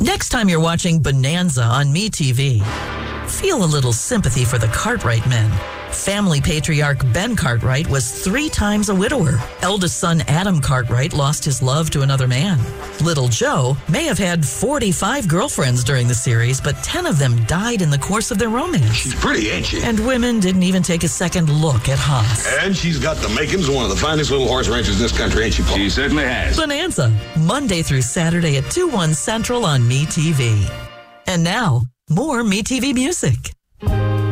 Next time you're watching Bonanza on MeTV, feel a little sympathy for the Cartwright men. Family patriarch Ben Cartwright was 3 times a widower. Eldest son Adam Cartwright lost his love to another man. Little Joe may have had 45 girlfriends during the series, but 10 of them died in the course of their romance. She's pretty, ain't she? And women didn't even take a second look at Haas. And she's got the makings of one of the finest little horse ranches in this country, ain't she, Paul? She certainly has. Bonanza, Monday through Saturday at 2/1 Central on MeTV. And now, more MeTV music.